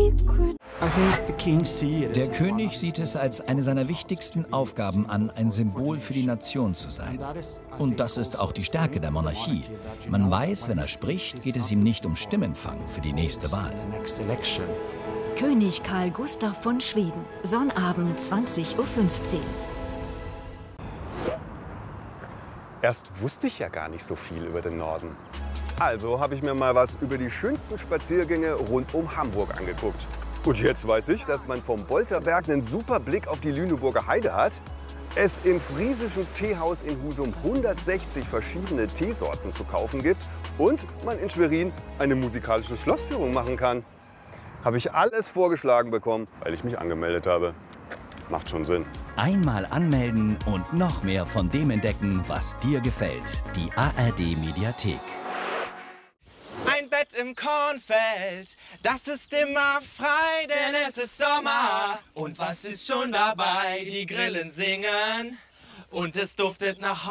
Der König sieht es als eine seiner wichtigsten Aufgaben an, ein Symbol für die Nation zu sein. Und das ist auch die Stärke der Monarchie. Man weiß, wenn er spricht, geht es ihm nicht um Stimmenfang für die nächste Wahl. König Karl Gustav von Schweden, Sonnabend 20:15 Uhr. Erst wusste ich ja gar nicht so viel über den Norden. Also habe ich mir mal was über die schönsten Spaziergänge rund um Hamburg angeguckt. Und jetzt weiß ich, dass man vom Bolterberg einen super Blick auf die Lüneburger Heide hat, es im friesischen Teehaus in Husum 160 verschiedene Teesorten zu kaufen gibt und man in Schwerin eine musikalische Schlossführung machen kann. Habe ich alles vorgeschlagen bekommen, weil ich mich angemeldet habe. Macht schon Sinn. Einmal anmelden und noch mehr von dem entdecken, was dir gefällt. Die ARD-Mediathek. Ein Bett im Kornfeld, das ist immer frei, denn es ist Sommer. Und was ist schon dabei? Die Grillen singen und es duftet nach